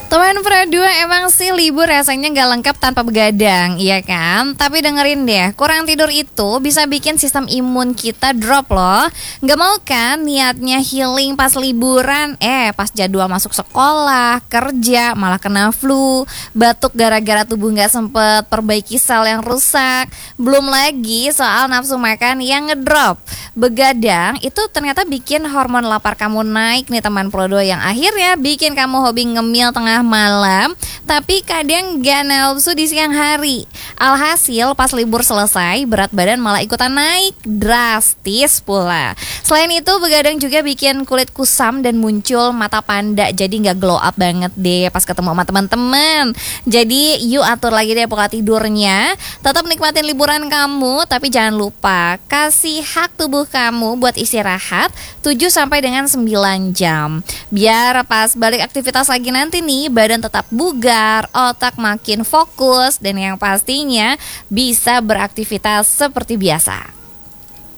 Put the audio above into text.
Teman Pro 2, emang sih libur rasanya gak lengkap tanpa begadang, iya kan? Tapi dengerin deh, kurang tidur itu bisa bikin sistem imun kita drop loh. Gak mau kan niatnya healing pas liburan, pas jadwal masuk sekolah, kerja, malah kena flu, batuk gara-gara tubuh gak sempet perbaiki sel yang rusak. Belum lagi soal nafsu makan yang ngedrop. Begadang itu ternyata bikin hormon lapar kamu naik nih teman Pro 2, yang akhirnya bikin kamu hobi ngemil tengah malam, tapi kadang gak nafsu di siang hari. Alhasil pas libur selesai, berat badan malah ikutan naik drastis pula. Selain itu, begadang juga bikin kulit kusam dan muncul mata panda, jadi gak glow up banget deh pas ketemu sama teman-teman. Jadi yuk atur lagi deh pola tidurnya. Tetap nikmatin liburan kamu, tapi jangan lupa kasih hak tubuh kamu buat istirahat 7 sampai dengan 9 jam. Biar pas balik aktivitas lagi nanti nih, badan tetap bugar, otak makin fokus, dan yang pastinya bisa beraktivitas seperti biasa.